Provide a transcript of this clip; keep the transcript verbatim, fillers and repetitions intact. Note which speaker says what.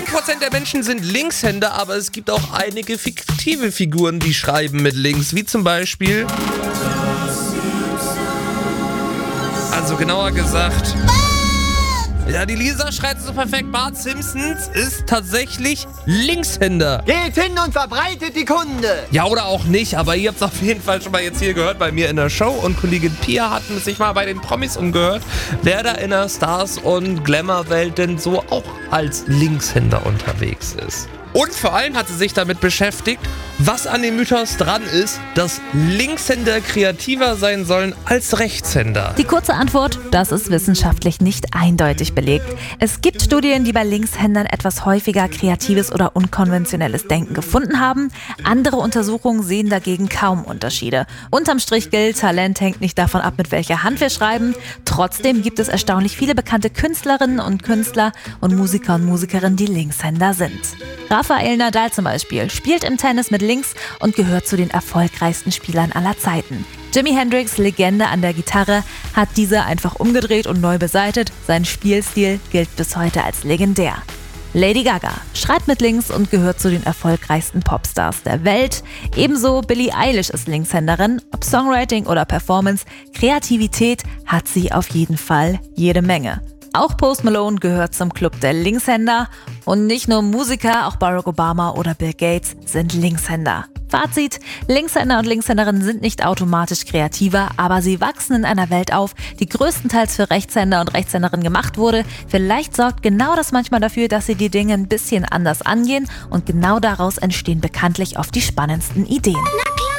Speaker 1: Prozent der Menschen sind Linkshänder, aber es gibt auch einige fiktive Figuren, die schreiben mit links, wie zum Beispiel... Also genauer gesagt... Ja, die Lisa schreit so perfekt, Bart Simpsons ist tatsächlich Linkshänder.
Speaker 2: Geht hin und verbreitet die Kunde.
Speaker 1: Ja, oder auch nicht, aber ihr habt es auf jeden Fall schon mal jetzt hier gehört bei mir in der Show. Und Kollegin Pia hat sich mal bei den Promis umgehört, wer da in der Stars- und Glamour-Welt denn so auch als Linkshänder unterwegs ist. Und vor allem hat sie sich damit beschäftigt, was an dem Mythos dran ist, dass Linkshänder kreativer sein sollen als Rechtshänder.
Speaker 3: Die kurze Antwort, das ist wissenschaftlich nicht eindeutig belegt. Es gibt Studien, die bei Linkshändern etwas häufiger kreatives oder unkonventionelles Denken gefunden haben. Andere Untersuchungen sehen dagegen kaum Unterschiede. Unterm Strich gilt, Talent hängt nicht davon ab, mit welcher Hand wir schreiben. Trotzdem gibt es erstaunlich viele bekannte Künstlerinnen und Künstler und Musiker und Musikerinnen, die Linkshänder sind. Rafael Nadal zum Beispiel spielt im Tennis mit links und gehört zu den erfolgreichsten Spielern aller Zeiten. Jimi Hendrix, Legende an der Gitarre, hat diese einfach umgedreht und neu beseitet. Sein Spielstil gilt bis heute als legendär. Lady Gaga schreibt mit links und gehört zu den erfolgreichsten Popstars der Welt. Ebenso Billie Eilish ist Linkshänderin. Ob Songwriting oder Performance, Kreativität hat sie auf jeden Fall jede Menge. Auch Post Malone gehört zum Club der Linkshänder. Und nicht nur Musiker, auch Barack Obama oder Bill Gates sind Linkshänder. Fazit: Linkshänder und Linkshänderinnen sind nicht automatisch kreativer, aber sie wachsen in einer Welt auf, die größtenteils für Rechtshänder und Rechtshänderinnen gemacht wurde. Vielleicht sorgt genau das manchmal dafür, dass sie die Dinge ein bisschen anders angehen und genau daraus entstehen bekanntlich oft die spannendsten Ideen.
Speaker 4: Na klar.